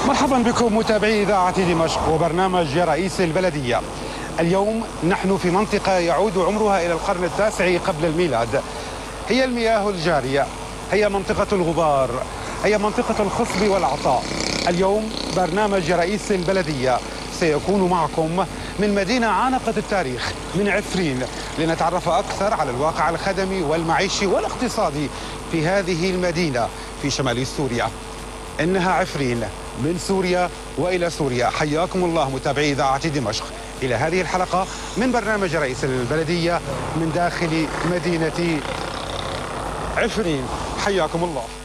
مرحبا بكم متابعي إذاعة دمشق وبرنامج رئيس البلدية. اليوم نحن في منطقة يعود عمرها إلى القرن التاسع قبل الميلاد. هي المياه الجارية، هي منطقة الغبار، هي منطقة الخصب والعطاء. اليوم برنامج رئيس البلدية سيكون معكم من مدينة عانقت التاريخ، من عفرين، لنتعرف أكثر على الواقع الخدمي والمعيشي والاقتصادي في هذه المدينة في شمال سوريا. إنها عفرين، من سوريا وإلى سوريا. حياكم الله متابعي إذاعة دمشق إلى هذه الحلقة من برنامج رئيس البلدية من داخل مدينة عفرين. حياكم الله.